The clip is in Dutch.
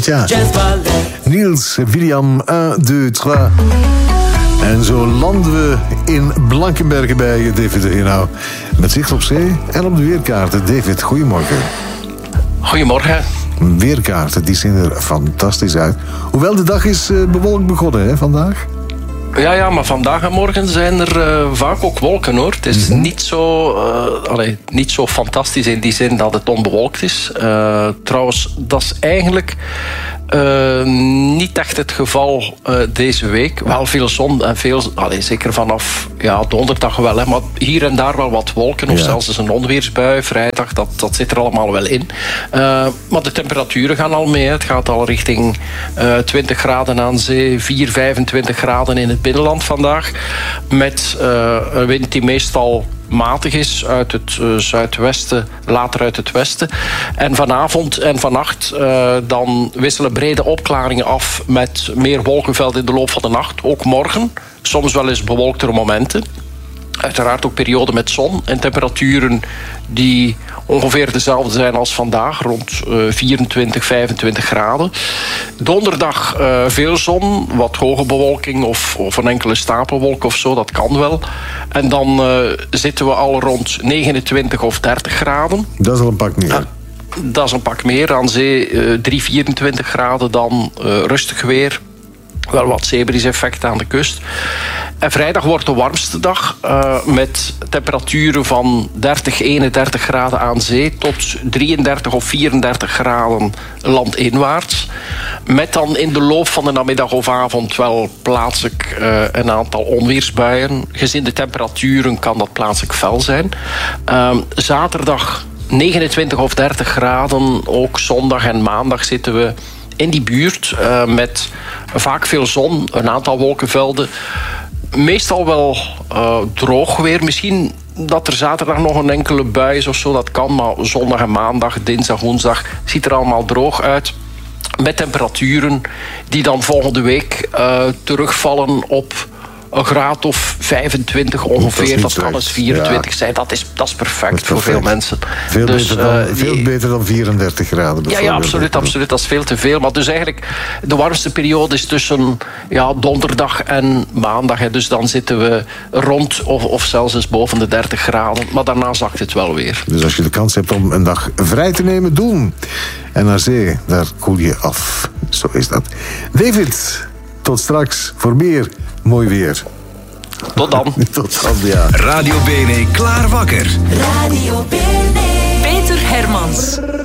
Tja, Niels, William, 1, 2, 3. En zo landen we in Blankenberge bij David de Heenau. Met zicht op zee en op de weerkaarten. David, goedemorgen. Goedemorgen. Weerkaarten, die zien er fantastisch uit. Hoewel de dag is bewolkt begonnen, hè, vandaag? Ja, maar vandaag en morgen zijn er vaak ook wolken, hoor. Het is niet zo fantastisch in die zin dat het onbewolkt is. Trouwens, dat is eigenlijk niet echt het geval deze week. Wel veel zon en veel, zeker vanaf donderdag wel, hè, maar hier en daar wel wat wolken of zelfs eens een onweersbui. Vrijdag, dat zit er allemaal wel in. Maar de temperaturen gaan al mee. Het gaat al richting 20 graden aan zee, 25 graden in het binnenland vandaag. Met een wind die meestal matig is uit het zuidwesten, later uit het westen. En vanavond en vannacht dan wisselen brede opklaringen af met meer wolkenvelden in de loop van de nacht. Ook morgen, soms wel eens bewolktere momenten. Uiteraard ook perioden met zon en temperaturen die ongeveer dezelfde zijn als vandaag, rond 24, 25 graden. Donderdag veel zon, wat hoge bewolking of een enkele stapelwolk of zo, dat kan wel. En dan zitten we al rond 29 of 30 graden. Dat is al een pak meer. Dat is een pak meer. Aan zee 3, 24 graden, dan rustig weer. Wel wat zeebries-effect aan de kust. En vrijdag wordt de warmste dag met temperaturen van 30, 31 graden aan zee tot 33 of 34 graden landinwaarts. Met dan in de loop van de namiddag of avond wel plaatselijk een aantal onweersbuien. Gezien de temperaturen kan dat plaatselijk fel zijn. Zaterdag 29 of 30 graden. Ook zondag en maandag zitten we in die buurt met vaak veel zon, een aantal wolkenvelden. Meestal wel droog weer. Misschien dat er zaterdag nog een enkele bui is of zo, dat kan. Maar zondag en maandag, dinsdag, woensdag ziet er allemaal droog uit. Met temperaturen die dan volgende week terugvallen op een graad of 25 ongeveer. Dat kan eens 24 zijn. Dat is perfect voor veel mensen. Veel beter dan 34 graden. Ja, absoluut. Dat is veel te veel. Maar dus eigenlijk, de warmste periode is tussen donderdag en maandag. Hè. Dus dan zitten we rond of zelfs eens boven de 30 graden. Maar daarna zakt het wel weer. Dus als je de kans hebt om een dag vrij te nemen, doen. En naar zee, daar koel je af. Zo is dat. David, tot straks voor meer mooi weer. Tot dan. Tot dan, ja. Radio Bene klaar wakker. Radio Bene. Peter Hermans.